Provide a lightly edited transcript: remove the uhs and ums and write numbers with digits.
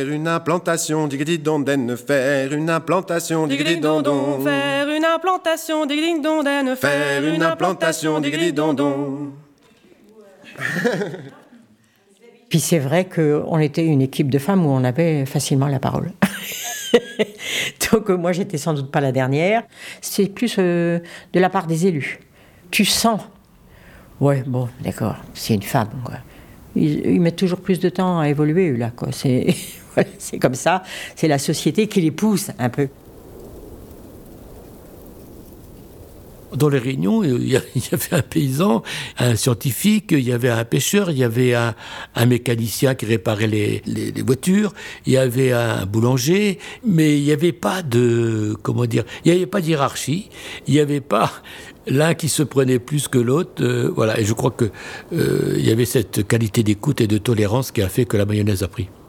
Une implantation, digididondaine, faire une implantation, digididondon. Faire une implantation, digididondaine, Faire une implantation, digididondon. Puis c'est vrai qu'on était une équipe de femmes où on avait facilement la parole. Donc moi, j'étais sans doute pas la dernière. C'est plus de la part des élus. Tu sens, ouais, bon, d'accord, c'est une femme, quoi. Ils mettent toujours plus de temps à évoluer, là, quoi. C'est, voilà, c'est comme ça, c'est la société qui les pousse un peu. Dans les réunions, il y avait un paysan, un scientifique, il y avait un pêcheur, il y avait un mécanicien qui réparait les voitures, il y avait un boulanger, mais il n'y avait pas de, il n'y avait pas de hiérarchie, il n'y avait pas l'un qui se prenait plus que l'autre, voilà. Et je crois que il y avait cette qualité d'écoute et de tolérance qui a fait que la mayonnaise a pris.